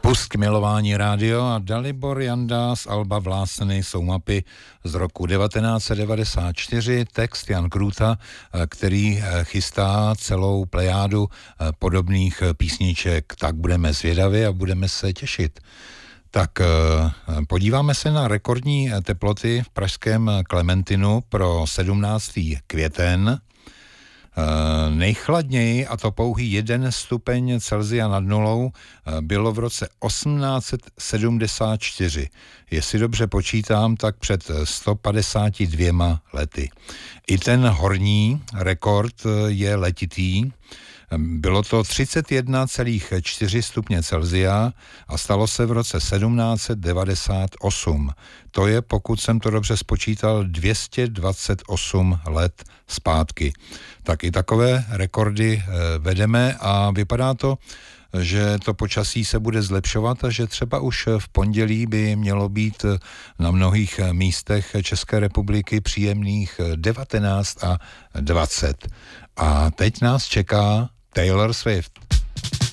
Pusk milování rádio a Dalibor Janda z alba Vlásny jsou mapy z roku 1994, text Jan Krůta, který chystá celou plejádu podobných písniček. Tak budeme zvědavi a budeme se těšit. Tak podíváme se na rekordní teploty v pražském Klementinu pro 17. květen. Nejchladněji, a to pouhý 1 stupeň Celsia nad nulou, bylo v roce 1874. Jestli dobře počítám, tak před 152 lety. I ten horní rekord je letitý. Bylo to 31,4 stupně Celsia a stalo se v roce 1798. To je, pokud jsem to dobře spočítal, 228 let zpátky. Tak i takové rekordy vedeme a vypadá to, že to počasí se bude zlepšovat a že třeba už v pondělí by mělo být na mnohých místech České republiky příjemných 19 a 20. A teď nás čeká Taylor Swift.